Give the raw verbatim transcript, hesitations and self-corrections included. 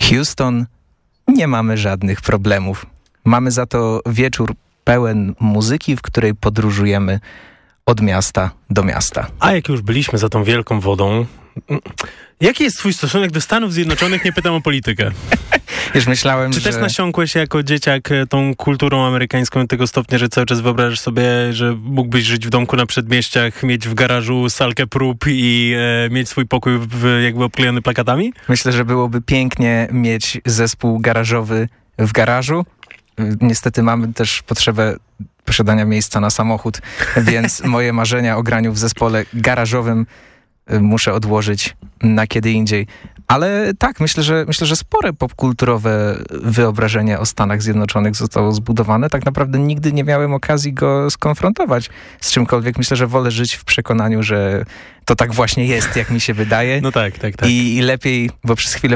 Houston nie mamy żadnych problemów. Mamy za to wieczór pełen muzyki, w której podróżujemy od miasta do miasta. A jak już byliśmy za tą wielką wodą, jaki jest twój stosunek do Stanów Zjednoczonych? Nie pytam o politykę. Już myślałem, Czy że... też nasiąkłeś jako dzieciak tą kulturą amerykańską do tego stopnia, że cały czas wyobrażasz sobie, że mógłbyś żyć w domku na przedmieściach, mieć w garażu salkę prób i e, mieć swój pokój w, jakby obklejony plakatami? Myślę, że byłoby pięknie mieć zespół garażowy w garażu. Niestety mamy też potrzebę posiadania miejsca na samochód, więc moje marzenia o graniu w zespole garażowym muszę odłożyć na kiedy indziej. Ale tak, myślę, że myślę, że spore popkulturowe wyobrażenie o Stanach Zjednoczonych zostało zbudowane. Tak naprawdę nigdy nie miałem okazji go skonfrontować z czymkolwiek. Myślę, że wolę żyć w przekonaniu, że to tak właśnie jest, jak mi się wydaje. No tak, tak, tak. I, i lepiej, bo przez chwilę